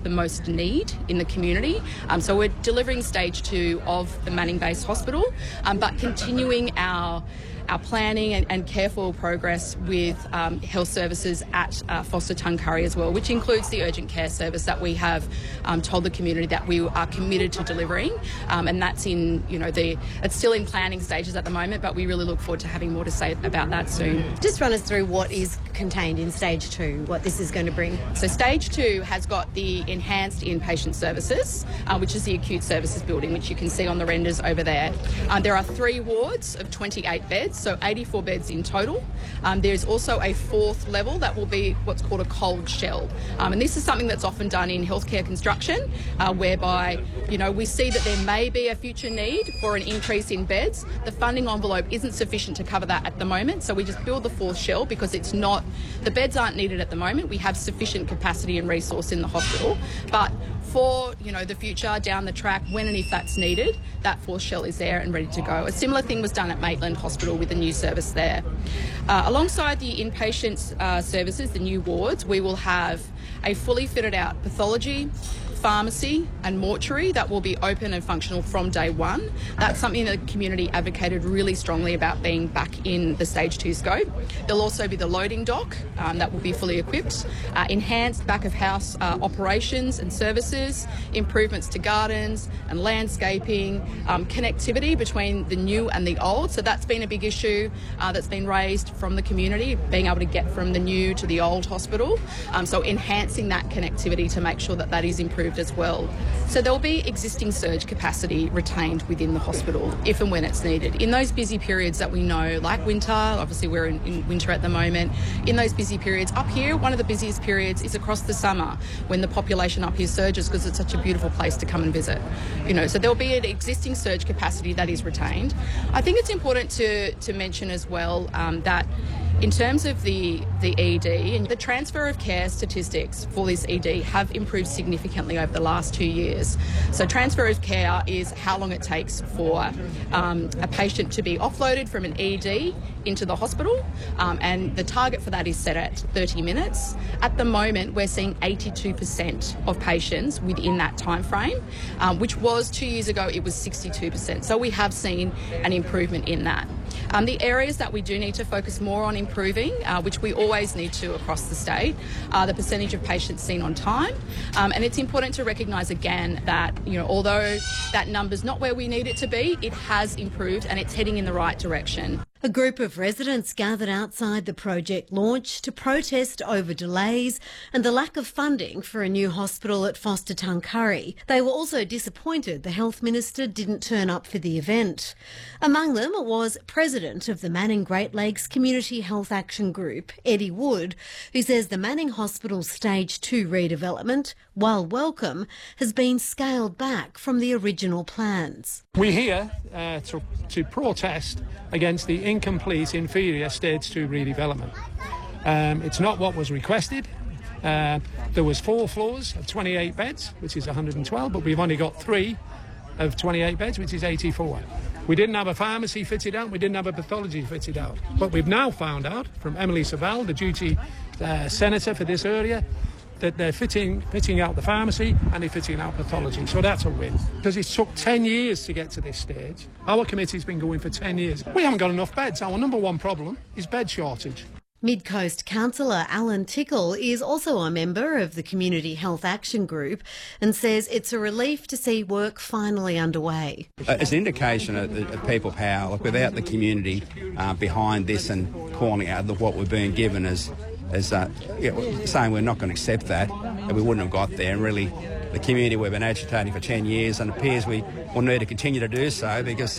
the most need in the community. So we're delivering stage 2 of the Manning-based hospital, but continuing our planning and careful progress with health services at Forster Tuncurry as well, which includes the urgent care service that we have told the community that we are committed to delivering, and that's in, it's still in planning stages at the moment, but we really look forward to having more to say about that soon. Just run us through what is contained in stage 2, what this is going to bring. So stage 2 has got the enhanced inpatient services, which is the acute services building, which you can see on the renders over there. There are 3 wards of 28 beds, so 84 beds in total. There's also a 4th level that will be what's called a cold shell. And this is something that's often done in healthcare construction, whereby, we see that there may be a future need for an increase in beds. The funding envelope isn't sufficient to cover that at the moment, so we just build the 4th shell because the beds aren't needed at the moment. We have sufficient capacity and resource in the hospital, but for the future down the track, when and if that's needed, that 4th shell is there and ready to go. A similar thing was done at Maitland Hospital with a new service there. Alongside the inpatient services, the new wards, we will have a fully fitted out pathology, pharmacy and mortuary that will be open and functional from day 1. That's something that the community advocated really strongly about being back in the stage 2 scope. There'll also be the loading dock that will be fully equipped, enhanced back of house operations and services, improvements to gardens and landscaping, connectivity between the new and the old. So that's been a big issue that's been raised from the community, being able to get from the new to the old hospital. So enhancing that connectivity to make sure that that is improved as well. So there'll be existing surge capacity retained within the hospital if and when it's needed. In those busy periods that we know, like winter, obviously we're in winter at the moment, in those busy periods, up here, one of the busiest periods is across the summer when the population up here surges because it's such a beautiful place to come and visit. So there'll be an existing surge capacity that is retained. I think it's important to mention as well that in terms of the ED, and the transfer of care statistics for this ED have improved significantly over the last 2 years. So transfer of care is how long it takes for a patient to be offloaded from an ED into the hospital, and the target for that is set at 30 minutes. At the moment, we're seeing 82% of patients within that time frame, which was 2 years ago, it was 62%. So we have seen an improvement in that. The areas that we do need to focus more on improving, which we always need to across the state, are the percentage of patients seen on time. And it's important to recognise again that, although that number's not where we need it to be, it has improved and it's heading in the right direction. A group of residents gathered outside the project launch to protest over delays and the lack of funding for a new hospital at Forster Tuncurry. They were also disappointed the Health Minister didn't turn up for the event. Among them was President of the Manning Great Lakes Community Health Action Group, Eddie Wood, who says the Manning Hospital Stage 2 redevelopment, while welcome, has been scaled back from the original plans. We're here to protest against the incomplete inferior Stage 2 redevelopment. It's not what was requested. There was 4 floors of 28 beds, which is 112, but we've only got 3 of 28 beds, which is 84. We didn't have a pharmacy fitted out, we didn't have a pathology fitted out. But we've now found out from Emily Savell, the duty senator for this area, that they're fitting out the pharmacy and they're fitting out pathology. So that's a win. Because it took 10 years to get to this stage. Our committee's been going for 10 years. We haven't got enough beds. Our number one problem is bed shortage. Mid-Coast councillor Alan Tickle is also a member of the Community Health Action Group and says it's a relief to see work finally underway. It's an indication of people power. Like, without the community behind this and calling out what we're being given as saying we're not going to accept that, and we wouldn't have got there. And really, the community we've been agitating for 10 years, and it appears we will need to continue to do so because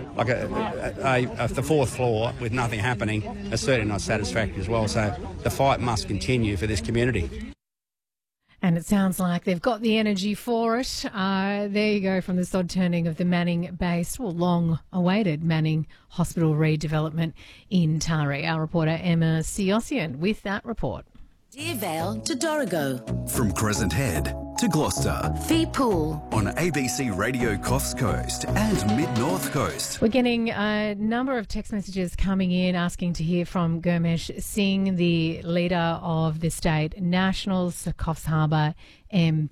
the 4th floor with nothing happening is certainly not satisfactory as well. So the fight must continue for this community. And it sounds like they've got the energy for it. There you go, from the sod turning of the Manning-based, long-awaited Manning Hospital redevelopment in Taree. Our reporter Emma Siossian with that report. Deer Vale to Dorrigo. From Crescent Head to Gloucester. Fee Pool. On ABC Radio Coffs Coast and Mid-North Coast. We're getting a number of text messages coming in asking to hear from Gurmesh Singh, the leader of the state Nationals, Coffs Harbour MP.